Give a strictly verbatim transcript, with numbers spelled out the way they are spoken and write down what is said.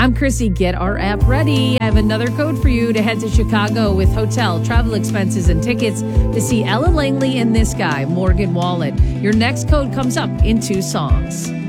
I'm Chrissy. Get our app ready. I have another code for you to head to Chicago with hotel, travel expenses, and tickets to see Ella Langley and this guy, Morgan Wallen. Your next code comes up in two songs.